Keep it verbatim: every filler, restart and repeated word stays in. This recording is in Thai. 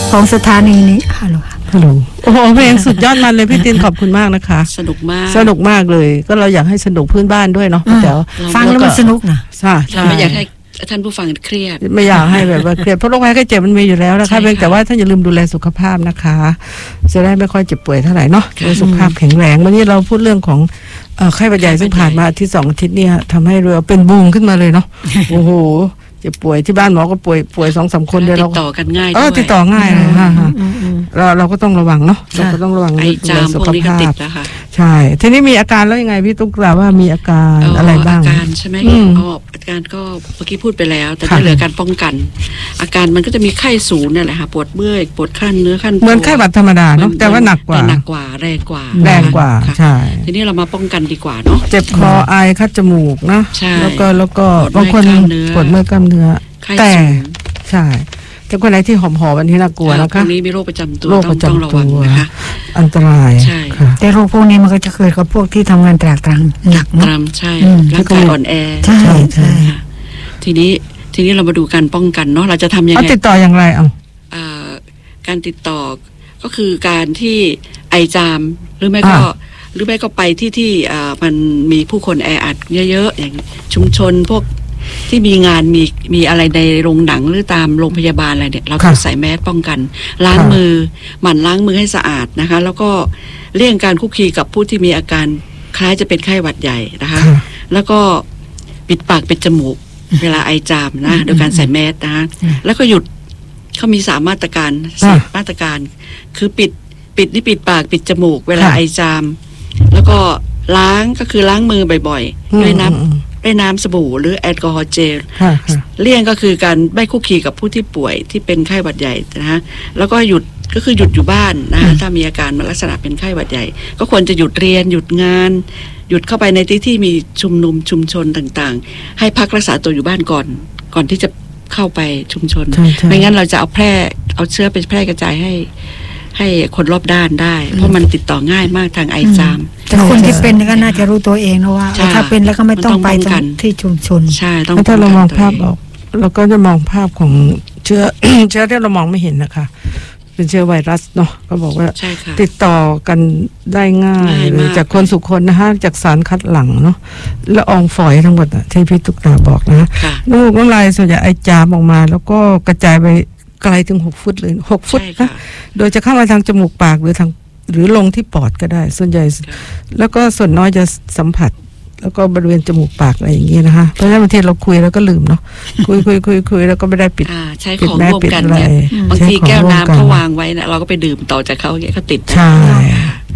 ของสถานีนี้ฮัลโหลฮัลโหลโอ้โหเพลงสุดยอดมันเลยพี่ตินขอบคุณมากนะคะสนุกมากสนุกมากเลยก็เราอยากให้สนุกพื้นบ้านด้วยเนาะแต่ฟังแล้วมันสนุกนะใช่เราไม่อยากให้ท่านผู้ฟังเครียดไม่อยากให้แบบว่าเครียดเพราะโรคภัยไข้เจ็บมันมีอยู่แล้วนะคะเพียงแต่ว่าท่านอย่าลืมดูแลสุขภาพนะคะจะได้ไม่ค่อยเจ็บป่วยเท่าไหร่เนาะสุขภาพแข็งแรงวันนี้เราพูดเรื่องของไข้หวัดใหญ่ซึ่งผ่านมาอาทิตย์สองอาทิตย์เนี่ยทำให้เรือเป็นบูมขึ้นมาเลยเนาะโอ้โหเจ็บป่วยที่บ้านหมอก็ป่วยป่วยสองสามคนเดียวเราติดต่อกันง่ายเออติดต่อง่ายเลยค่ะเราเราก็ต้องระวังเนาะเราก็ต้องระวังไอจามพวกนี้ก็ติดนะคะใช่ทีนี้มีอาการแล้วยังไงพี่ตุ๊กกล่าวว่ามีอาการอะไรบ้างอาการใช่ไหมอ๋ออาการก็เมื่อกี้พูดไปแล้วแต่ที่เหลือการป้องกันอาการมันก็จะมีไข้สูงเนี่ยแหละค่ะปวดเมื่อยปวดขั้นเนื้อขั้นเหมือนไข้หวัดธรรมดาเนาะแต่ว่าหนักกว่าหนักกว่าแรงกว่าแรงกว่าใช่ทีนี้เรามาป้องกันดีกว่าเนาะเจ็บคอไอคัดจมูกนะแล้วก็แล้วก็บางคนปวดเมื่อยกล้ามเนื้อแต่ใช่แต่คนไหนที่หอมๆอันนี้น่ากลัวนะคะพวกนี้มีโรคประจำตัวโรคประจำตัวอันตรายใช่แต่โรคพวกนี้มันก็จะเกิดกับพวกที่ทำงานตรากตรังหนักตรามใช่ร่างกายอ่อนแอใช่ใช่ทีนี้ทีนี้เรามาดูการป้องกันเนาะเราจะทำยังไงติดต่ออย่างไรเอาการติดต่อก็คือการที่ไอจามหรือไม่ก็หรือไม่ก็ไปที่ที่มันมีผู้คนแออัดเยอะๆอย่างชุมชนพวกที่มีงานมีมีอะไรในโรงหนังหรือตามโรงพยาบาลอะไรเนี่ยเราต้องใส่แมสป้องกันล้างมือหมั่นล้างมือให้สะอาดนะคะแล้วก็เลี่ยงการคุกคีกับผู้ที่มีอาการคล้ายจะเป็นไข้หวัดใหญ่นะคะแล้วก็ปิดปากปิดจมูกเวลาไอจามนะโดยการใส่แมสนะคะแล้วก็หยุดเขามีสามมาตรการสิบมาตรการคือปิดปิดนี่ปิดปากปิดจมูกเวลาไอจามแล้วก็ล้างก็คือล้างมือบ่อยๆด้วยน้ำด้วยน้ำสบู่หรือแอลกอฮอล์เจลเลี่ยงก็คือการไม่คุกคีกับผู้ที่ป่วยที่เป็นไข้หวัดใหญ่นะฮะแล้วก็หยุดก็คือหยุดอยู่บ้านนะถ้ามีอาการลักษณะเป็นไข้หวัดใหญ่ก็ควรจะหยุดเรียนหยุดงานหยุดเข้าไปในที่ที่มีชุมนุมชุมชนต่างๆให้พักรักษาตัวอยู่บ้านก่อนก่อนที่จะเข้าไปชุมชนไม่งั้นเราจะเอาแพร่เอาเชื้อไปแพร่กระจายให้ให้คนรอบด้านได้เพราะมันติดต่อง่ายมากทางไอจามแต่คนที่เป็นก็น่าจะรู้ตัวเองนะว่าถ้าเป็นแล้วก็ไม่ต้องไปที่ชุมชนใช่ต้องถ้าเรามองภาพออกเราก็จะมองภาพของเชื้อ เชื้อที่เรามองไม่เห็นนะคะเป็นเชื้อไวรัสเนาะก็บอกว่าติดต่อกันได้ง่ายเลยจากคนสู่คนนะฮะจากสารคัดหลั่งเนาะละอองฝอยทั้งหมดที่พี่ตุ๊กตาบอกนะน้ำมูกน้ำลายส่วนใหญ่ไอจามออกมาแล้วก็กระจายไปไกลถึงหกฟุตเลยหกฟุตนะโดยจะเข้ามาทางจมูกปากหรือทางหรือลงที่ปอดก็ได้ส่วนใหญ่แล้วก็ส่วนน้อยจะสัมผัสแล้วก็บริเวณจมูกปากอะไรอย่างเงี้ยนะคะเพราะฉะนั้นบางทีเราคุยแล้วก็ลืมเนาะคุยคุยคุยคุยแล้วก็ไม่ได้ปิดใช้ของร่วมกันเนี่ยบางทีแก้วน้ำเขาวางไว้นะเราก็ไปดื่มต่อจากเขาเนี่ยเขาติดใช่